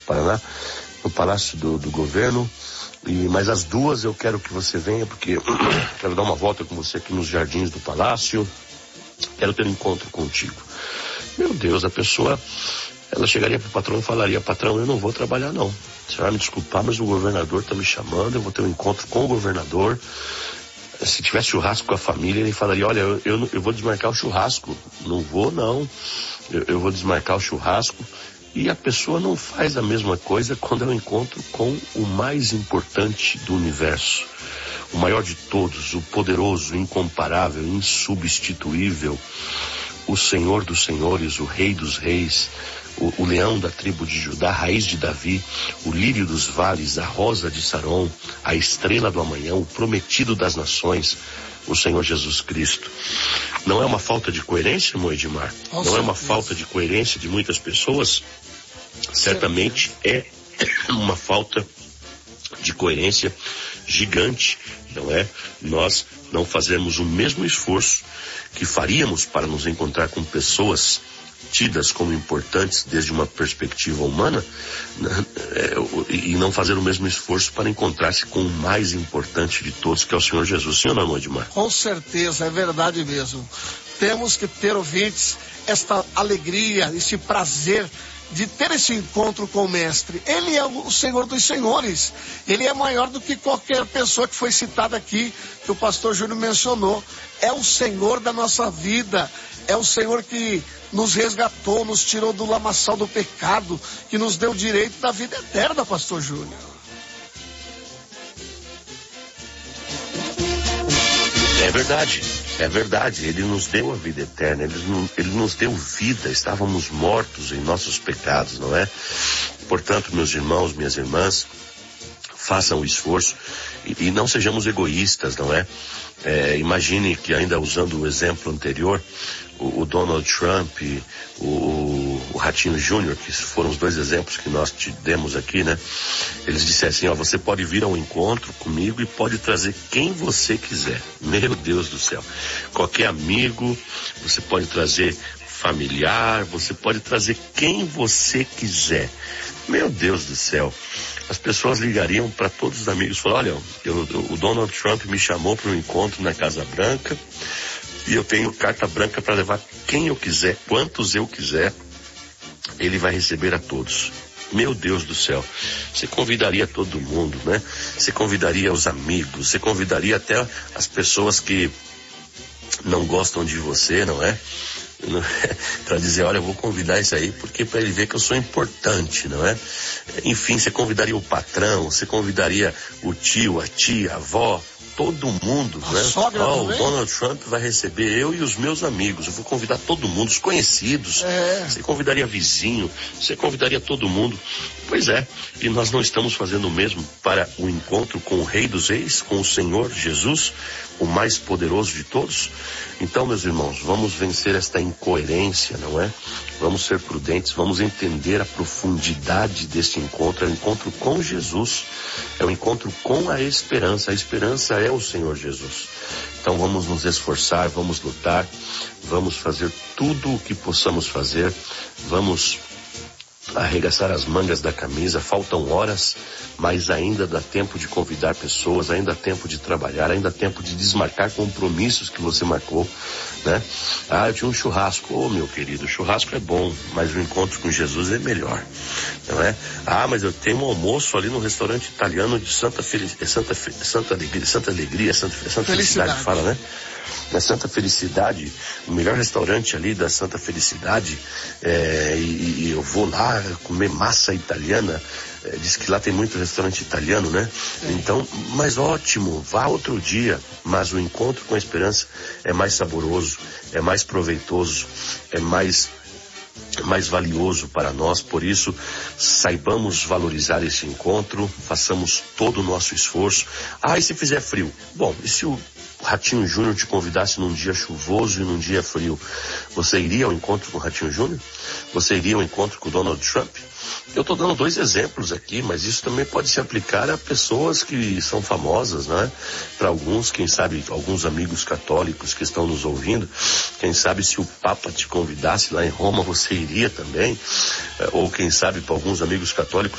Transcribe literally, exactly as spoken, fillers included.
Paraná, no Palácio do, do Governo. E, mas às duas eu quero que você venha, porque quero dar uma volta com você aqui nos jardins do Palácio. Quero ter um encontro contigo. Meu Deus, a pessoa, ela chegaria pro patrão e falaria: patrão, eu não vou trabalhar não. Você vai me desculpar, mas o governador tá me chamando, eu vou ter um encontro com o governador. Se tivesse churrasco com a família, ele falaria: olha, eu, eu, eu vou desmarcar o churrasco. Não vou não, eu, eu vou desmarcar o churrasco. E a pessoa não faz a mesma coisa quando é um encontro com o mais importante do universo. O maior de todos, o poderoso, incomparável, insubstituível, o Senhor dos senhores, o Rei dos reis, o, o leão da tribo de Judá, a raiz de Davi, o lírio dos vales, a rosa de Saron, a estrela do amanhã, o prometido das nações, o Senhor Jesus Cristo. Não é uma falta de coerência, irmão Edmar? Com Não é uma certeza. falta de coerência de muitas pessoas? Certamente é uma falta de coerência gigante, não é? Nós não fazemos o mesmo esforço que faríamos para nos encontrar com pessoas tidas como importantes desde uma perspectiva humana, né? é, e não fazer o mesmo esforço para encontrar-se com o mais importante de todos, que é o Senhor Jesus. Sim ou não, Edmar? Com certeza, é verdade mesmo. Temos que ter, ouvintes, esta alegria, esse prazer de ter esse encontro com o Mestre. Ele é o Senhor dos senhores. Ele é maior do que qualquer pessoa que foi citada aqui, que o pastor Júnior mencionou. É o Senhor da nossa vida. É o Senhor que nos resgatou, nos tirou do lamaçal do pecado, que nos deu o direito da vida eterna, pastor Júnior. É verdade. É verdade, Ele nos deu a vida eterna, Ele, Ele nos deu vida, estávamos mortos em nossos pecados, não é? Portanto, meus irmãos, minhas irmãs, façam o esforço e, e não sejamos egoístas, não é? É, imagine que, ainda usando o exemplo anterior, o, o Donald Trump, o, o Ratinho Júnior, que foram os dois exemplos que nós te demos aqui, né? Eles dissessem: ó, você pode vir ao encontro comigo e pode trazer quem você quiser. Meu Deus do céu. Qualquer amigo, você pode trazer familiar, você pode trazer quem você quiser. Meu Deus do céu. As pessoas ligariam para todos os amigos e falaram: olha, eu, o Donald Trump me chamou para um encontro na Casa Branca e eu tenho carta branca para levar quem eu quiser, quantos eu quiser, ele vai receber a todos. Meu Deus do céu, você convidaria todo mundo, né? Você convidaria os amigos, você convidaria até as pessoas que não gostam de você, não é? Para dizer: olha, eu vou convidar isso aí porque para ele ver que eu sou importante, não é? Enfim, você convidaria o patrão, você convidaria o tio, a tia, a avó, todo mundo, a né? sogra Oh, o também? Donald Trump vai receber eu e os meus amigos. Eu vou convidar todo mundo, os conhecidos. É. Você convidaria vizinho, você convidaria todo mundo. Pois é, e nós não estamos fazendo o mesmo para o encontro com o Rei dos Reis, com o Senhor Jesus, o mais poderoso de todos? Então, meus irmãos, vamos vencer esta incoerência, não é? Vamos ser prudentes, vamos entender a profundidade deste encontro. É o encontro com Jesus, é o encontro com a esperança. A esperança é o Senhor Jesus. Então vamos nos esforçar, vamos lutar, vamos fazer tudo o que possamos fazer, vamos arregaçar as mangas da camisa. Faltam horas, mas ainda dá tempo de convidar pessoas, ainda dá tempo de trabalhar, ainda dá tempo de desmarcar compromissos que você marcou, né? Ah, eu tinha um churrasco. Ô, meu querido, o churrasco é bom, mas o encontro com Jesus é melhor, não é? Ah, mas eu tenho um almoço ali no restaurante italiano de Santa Felicidade, Santa, Santa Alegria, Santa Alegria, Santa, Santa Felicidade, Felicidade fala, né? Na Santa Felicidade, o melhor restaurante ali da Santa Felicidade, é, e, e eu vou lá comer massa italiana. É, diz que lá tem muito restaurante italiano, né? É. Então, mas ótimo, vá outro dia. Mas o encontro com a esperança é mais saboroso, é mais proveitoso, é mais mais valioso para nós. Por isso, saibamos valorizar esse encontro, façamos todo o nosso esforço. Ah, e se fizer frio? Bom, e se o Ratinho Júnior te convidasse num dia chuvoso e num dia frio, você iria ao encontro com o Ratinho Júnior? Você iria ao encontro com o Donald Trump? Eu estou dando dois exemplos aqui, mas isso também pode se aplicar a pessoas que são famosas, né? Para alguns, quem sabe, alguns amigos católicos que estão nos ouvindo, quem sabe se o Papa te convidasse lá em Roma, você iria também? Ou quem sabe, para alguns amigos católicos,